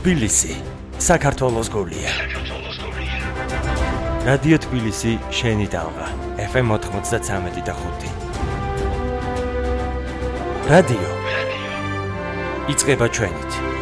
თბილისი, საქართველოს გულია. რადიო თბილისი, შენი ტალღა, FM 93.5. რადიო. იწყება ჩვენით.